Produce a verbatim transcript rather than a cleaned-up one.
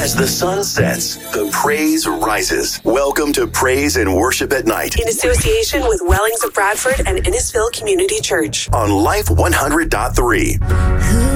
As the sun sets, the praise rises. Welcome to Praise and Worship at Night in association with Wellings of Bradford and Innisfil Community Church on Life one hundred point three.